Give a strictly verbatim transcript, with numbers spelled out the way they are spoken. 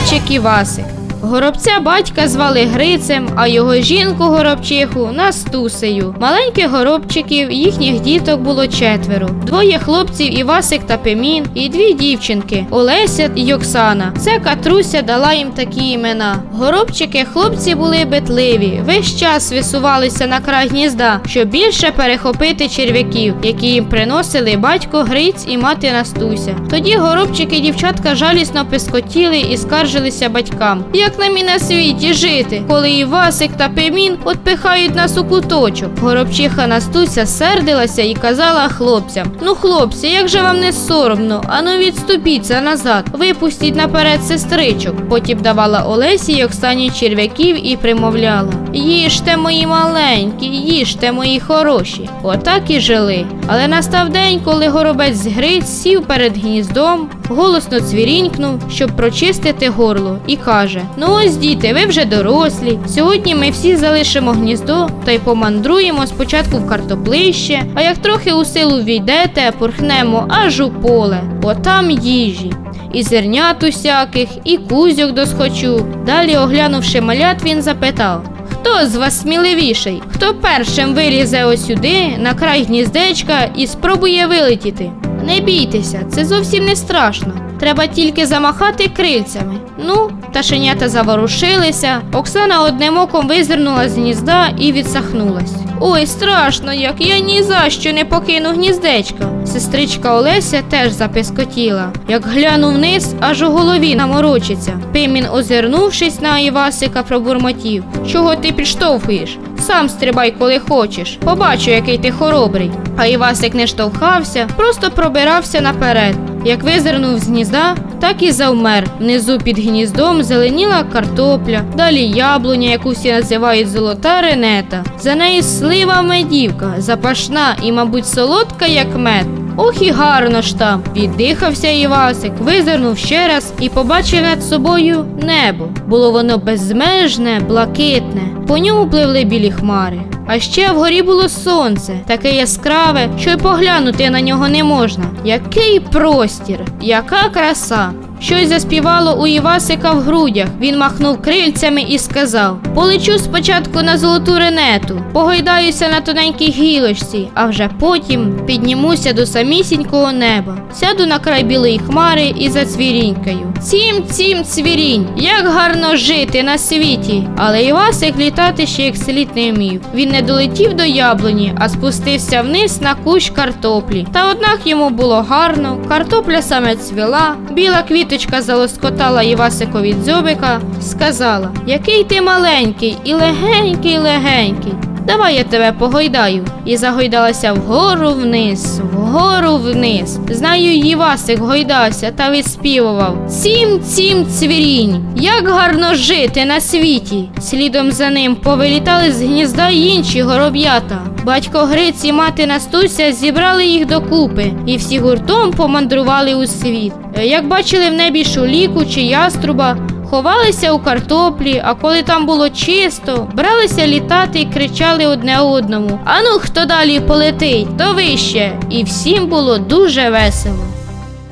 горобчик Івасик. Горобця батька звали Грицем, а його жінку-горобчиху Настусею. Маленьких горобчиків, їхніх діток було четверо. Двоє хлопців Івасик та Пимін і дві дівчинки Олеся і Оксана. Це Катруся дала їм такі імена. Горобчики хлопці були битливі, весь час висувалися на край гнізда, щоб більше перехопити черв'яків, які їм приносили батько Гриць і мати Настуся. Тоді горобчики дівчатка жалісно пискотіли і скаржилися батькам. Як нам і на світі жити, коли Івасик та Пимін отпихають нас у куточок? Горобчиха Настуся сердилася і казала хлопцям: ну, хлопці, як же вам не соромно? Ану відступіться назад, випустіть наперед сестричок. Потім давала Олесі й Оксані черв'яків і примовляла: їжте, мої маленькі, їжте, мої хороші. Отак і жили. Але настав день, коли горобець Гриць сів перед гніздом, голосно цвірінькнув, щоб прочистити горло, і каже: ну ось, діти, ви вже дорослі. Сьогодні ми всі залишимо гніздо та й помандруємо спочатку в картоплище, а як трохи у силу війдете, порхнемо аж у поле. Отам їжі. І зернят усяких, і кузьок досхочу. Далі, оглянувши малят, він запитав: хто з вас сміливіший? Хто першим вилізе ось сюди, на край гніздечка, і спробує вилетіти? Не бійтеся, це зовсім не страшно. Треба тільки замахати крильцями. Ну, пташенята заворушилися. Оксана одним оком визирнула з гнізда і відсахнулась. Ой, страшно як, я ні за що не покину гніздечка. Сестричка Олеся теж запискотіла. Як глянув вниз, аж у голові наморочиться. Пимін, озирнувшись на Івасика, пробурмотів: чого ти підштовхуєш? Сам стрибай, коли хочеш. Побачу, який ти хоробрий. А Івасик не штовхався, просто пробирався наперед. Як визирнув з гнізда, так і завмер. Внизу під гніздом зеленіла картопля, далі яблуня, яку всі називають золота ренета. За нею слива медівка, запашна і, мабуть, солодка, як мед. Ох і гарно ж там! Віддихався Івасик, визирнув ще раз і побачив над собою небо. Було воно безмежне, блакитне. По ньому пливли білі хмари. А ще вгорі було сонце, таке яскраве, що й поглянути на нього не можна. Який простір, яка краса! Щось заспівало у Івасика в грудях. Він махнув крильцями і сказав: полечу спочатку на золоту ренету, погойдаюся на тоненькій гілочці, а вже потім піднімуся до самісінького неба. Сяду на край білої хмари і зацвірінькаю. Цім, цім, цвірінь, як гарно жити на світі! Але Івасик літати ще як слід не вмів. Він не долетів до яблуні, а спустився вниз на кущ картоплі. Та однак йому було гарно, картопля саме цвіла, біла квіточка залоскотала Івасикові дзьобика, сказала: який ти маленький і легенький-легенький. Давай я тебе погойдаю. І загойдалася вгору вниз, вгору вниз. Знаю, Івасик гойдався та виспівував: цім, цім, цвірінь, як гарно жити на світі. Слідом за ним повилітали з гнізда й інші гороб'ята. Батько Гриць і мати Настуся зібрали їх докупи і всі гуртом помандрували у світ. Як бачили в небі шуліку чи яструба, ховалися у картоплі, а коли там було чисто, бралися літати і кричали одне одному: ану, хто далі полетить, то вище. І всім було дуже весело.